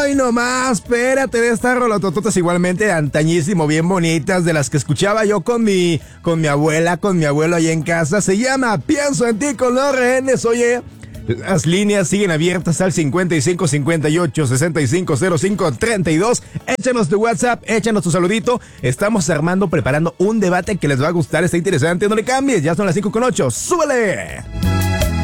Ay, no más, espérate de estas rolotototas igualmente de antañísimo, bien bonitas, de las que escuchaba yo con mi abuela, con mi abuelo ahí en casa. Se llama Pienso en ti con Los Rehenes. Oye, las líneas siguen abiertas al 55 58 65 05 32. Échanos tu WhatsApp, échanos tu saludito. Estamos preparando un debate que les va a gustar, está interesante. No le cambies, ya son las 5:08. ¡Súbele!